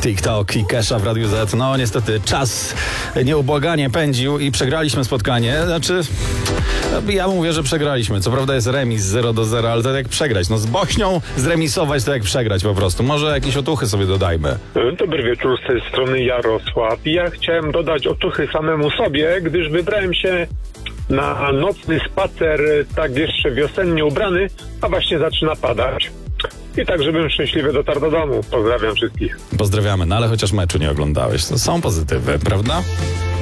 TikTok i Kesha w Radiu Z. No niestety czas nieubłaganie pędził i przegraliśmy spotkanie. Znaczy, ja mówię, że przegraliśmy. Co prawda jest remis 0-0, ale to jak przegrać. No z Bośnią zremisować to jak przegrać po prostu. Może jakieś otuchy sobie dodajmy. Dobry wieczór, z tej strony Jarosław. Ja chciałem dodać otuchy samemu sobie, gdyż wybrałem się na nocny spacer, tak jeszcze wiosennie ubrany, a właśnie zaczyna padać. I tak, żebym szczęśliwie dotarł do domu. Pozdrawiam wszystkich. Pozdrawiamy, no ale chociaż meczu nie oglądałeś. To są pozytywy, prawda?